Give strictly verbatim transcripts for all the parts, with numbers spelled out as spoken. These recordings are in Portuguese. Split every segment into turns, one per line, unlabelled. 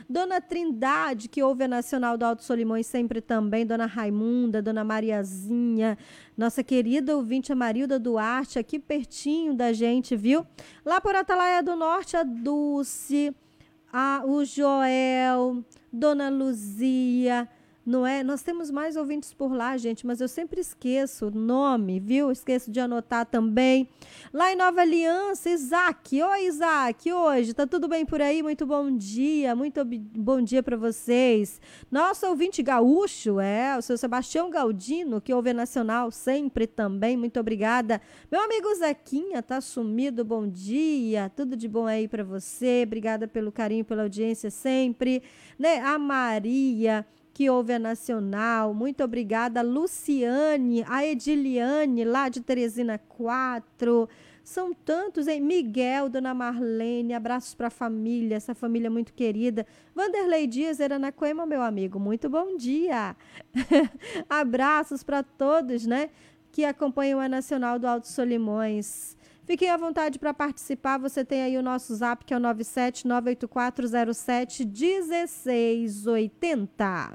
Dona Trindade, que ouve a Nacional do Alto Solimões sempre também, Dona Raimunda, Dona Mariazinha, nossa querida ouvinte a Marilda Duarte, aqui pertinho da gente, viu? Lá por Atalaia do Norte, a Dulce, a, o Joel, Dona Luzia, não é? Nós temos mais ouvintes por lá, gente, mas eu sempre esqueço o nome, viu? Esqueço de anotar também. Lá em Nova Aliança, Isaac. Oi, Isaac, hoje, tá tudo bem por aí? Muito bom dia, muito bom dia para vocês. Nosso ouvinte gaúcho, é, o seu Sebastião Galdino, que ouve a Nacional sempre também, muito obrigada. Meu amigo Zequinha, tá sumido, bom dia, tudo de bom aí para você, obrigada pelo carinho, pela audiência sempre, né? A Maria, que ouve a Nacional, muito obrigada, a Luciane, a Ediliane, lá de Teresina quatro, são tantos, hein? Miguel, Dona Marlene, abraços para a família, essa família muito querida. Vanderlei Dias, Aranacoema, meu amigo, muito bom dia. Abraços para todos, né, que acompanham a Nacional do Alto Solimões. Fiquem à vontade para participar, você tem aí o nosso zap, que é o nove sete nove oito quatro zero sete um seis oito zero.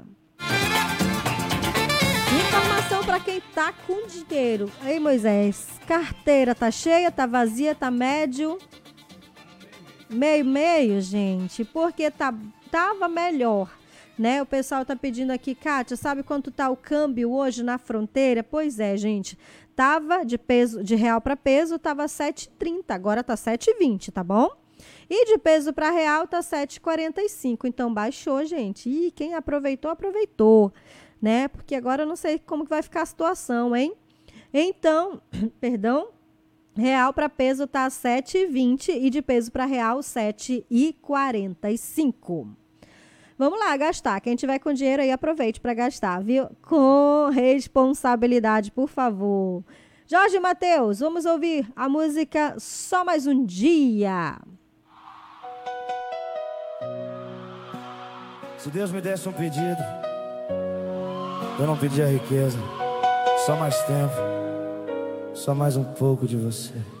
Informação para quem tá com dinheiro. Aí, Moisés, carteira tá cheia, tá vazia, tá médio? Meio, meio, gente, porque tá, tava melhor, né? O pessoal tá pedindo aqui, Kátia, sabe quanto tá o câmbio hoje na fronteira? Pois é, gente. Tava de peso, de real para peso, tava sete e trinta, agora tá sete e vinte, tá bom? E de peso para real tá sete e quarenta e cinco, então baixou, gente. E quem aproveitou, aproveitou, né? Porque agora eu não sei como que vai ficar a situação, hein? Então, perdão, real para peso tá sete e vinte e de peso para real sete e quarenta e cinco. Vamos lá, gastar. Quem tiver com dinheiro aí, aproveite para gastar, viu? Com responsabilidade, por favor. Jorge Mateus, vamos ouvir a música Só Mais Um Dia.
Se Deus me desse um pedido, eu não pedia riqueza, só mais tempo, só mais um pouco de você.